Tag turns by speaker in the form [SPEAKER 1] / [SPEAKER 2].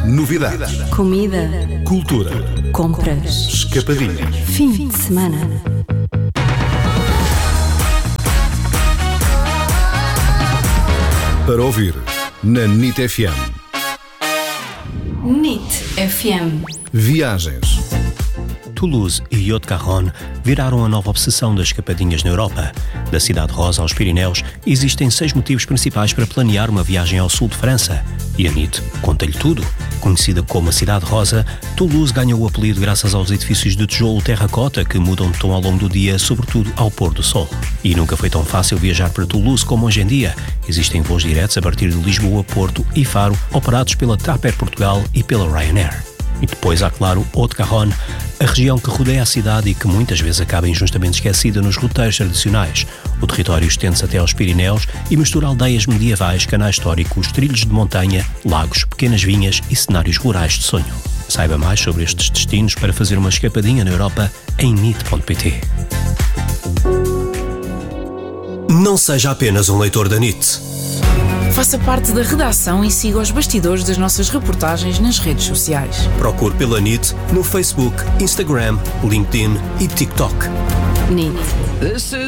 [SPEAKER 1] Novidades.
[SPEAKER 2] Comida.
[SPEAKER 1] Cultura.
[SPEAKER 2] Compras.
[SPEAKER 1] Escapadinhas.
[SPEAKER 2] Fim de semana.
[SPEAKER 1] Para ouvir na NIT FM.
[SPEAKER 2] NIT FM.
[SPEAKER 1] Viagens.
[SPEAKER 3] Toulouse e Haute-Garonne viraram a nova obsessão das escapadinhas na Europa. Da Cidade Rosa aos Pirineus, existem 6 motivos principais para planear uma viagem ao sul de França. E a NIT conta-lhe tudo. Conhecida como a Cidade Rosa, Toulouse ganhou o apelido graças aos edifícios de tijolo terracota que mudam de tom ao longo do dia, sobretudo ao pôr do sol. E nunca foi tão fácil viajar para Toulouse como hoje em dia. Existem voos diretos a partir de Lisboa, Porto e Faro, operados pela TAP Air Portugal e pela Ryanair. E depois há, claro, Haute-Garonne, a região que rodeia a cidade e que muitas vezes acaba injustamente esquecida nos roteiros tradicionais. O território estende-se até aos Pirineus e mistura aldeias medievais, canais históricos, trilhos de montanha, lagos, pequenas vinhas e cenários rurais de sonho. Saiba mais sobre estes destinos para fazer uma escapadinha na Europa em NIT.pt. Não seja apenas um leitor da NIT.
[SPEAKER 4] Faça parte da redação e siga os bastidores das nossas reportagens nas redes sociais.
[SPEAKER 3] Procure pela NIT no Facebook, Instagram, LinkedIn e TikTok.
[SPEAKER 2] NIT.